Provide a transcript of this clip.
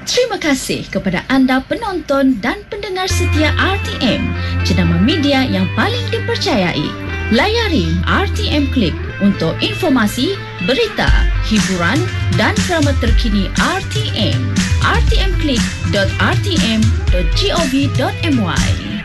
Terima kasih kepada anda penonton dan pendengar setia RTM, jenama media yang paling dipercayai. Layari RTM Click untuk informasi, berita, hiburan dan drama terkini RTM. rtmclick.rtm.gov.my